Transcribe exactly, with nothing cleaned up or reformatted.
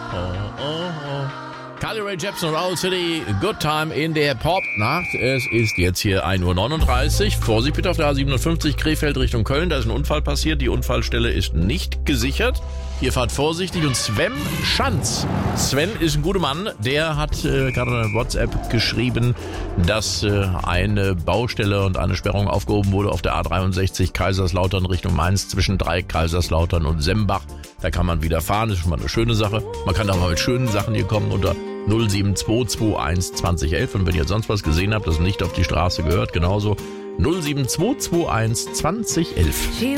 oh, oh. Carly Rae Jepsen und Owl City, Good Time in der Pop-Nacht. Es ist jetzt hier ein Uhr neununddreißig. Vorsicht bitte auf der A siebenundfünfzig, Krefeld Richtung Köln. Da ist ein Unfall passiert. Die Unfallstelle ist nicht gesichert. Ihr fahrt vorsichtig. Und Sven Schanz. Sven ist ein guter Mann. Der hat äh, gerade eine WhatsApp geschrieben, dass äh, eine Baustelle und eine Sperrung aufgehoben wurde auf der A dreiundsechzig Kaiserslautern Richtung Mainz zwischen Dreieck, Kaiserslautern und Sembach. Da kann man wieder fahren. Das ist schon mal eine schöne Sache. Man kann auch mal mit schönen Sachen hier kommen unter null sieben zwei zwei eins zwanzig elf. Und wenn ihr sonst was gesehen habt, das nicht auf die Straße gehört, genauso null sieben zwei zwei eins zwanzig elf.